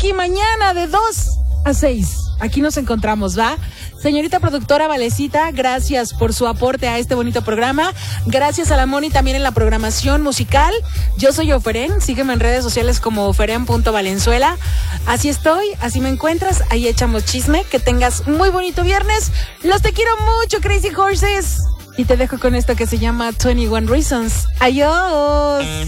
aquí mañana de 2 a 6. Aquí nos encontramos, ¿va? Señorita productora Valecita, gracias por su aporte a este bonito programa. Gracias a la Moni también en la programación musical. Yo soy Oferen, sígueme en redes sociales como oferen.valenzuela. Así estoy, así me encuentras, ahí echamos chisme. Que tengas muy bonito viernes. Los te quiero mucho, Crazy Horses. Y te dejo con esto que se llama 21 Reasons. Adiós.